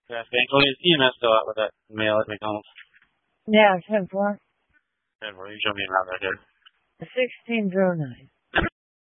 Yeah, thankfully his EMS still out with that mail at McDonald's. Yeah, 10-4. 10-4, you show me around right here. 1609.